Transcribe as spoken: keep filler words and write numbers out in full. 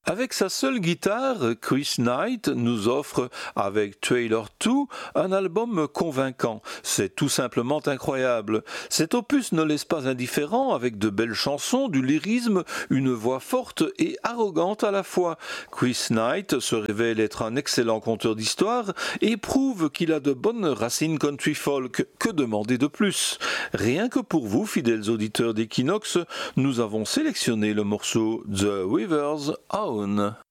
Avec sa seule guitare, Chris Knight nous offre, avec Trailer deux, un album convaincant. C'est tout simplement incroyable. Cet opus ne laisse pas indifférent, avec de belles chansons, du lyrisme, une voix forte et arrogante à la fois. Chris Knight se révèle être un excellent conteur d'histoire et prouve qu'il a de bonnes racines country folk. Que demander de plus? Rien que pour vous, fidèles auditeurs d'Equinox, nous avons sélectionné le morceau The River's Own.